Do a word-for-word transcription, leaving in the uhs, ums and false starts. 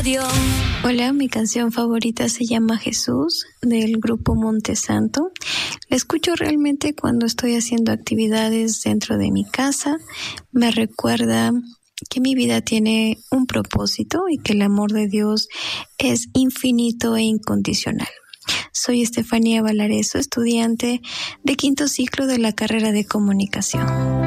Radio. Hola, mi canción favorita se llama Jesús, del grupo Montesanto. La escucho realmente cuando estoy haciendo actividades dentro de mi casa. Me recuerda que mi vida tiene un propósito y que el amor de Dios es infinito e incondicional. Soy Estefanía Valareso, estudiante de quinto ciclo de la carrera de comunicación.